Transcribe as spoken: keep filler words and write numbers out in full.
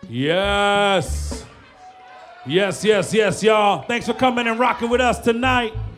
Yes. Yes, yes, yes, y'all. Thanks for coming and rocking with us tonight.